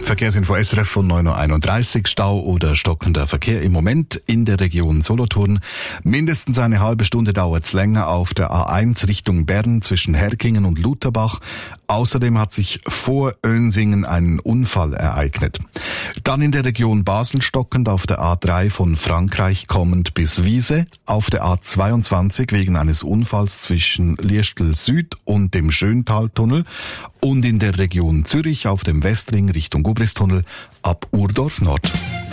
Verkehrsinfo SRF von 9.31 Uhr. Stau oder stockender Verkehr im Moment in der Region Solothurn. Mindestens eine halbe Stunde dauert es länger auf der A1 Richtung Bern zwischen Herkingen und Lutherbach. Außerdem hat sich vor Önsingen ein Unfall ereignet. Dann in der Region Basel stockend auf der A3 von Frankreich kommend bis Wiese. Auf der A22 wegen eines Unfalls zwischen Liestel Süd und dem Schöntaltunnel. Und in der Region Zürich auf dem Westring Richtung Gubristunnel ab Urdorf Nord.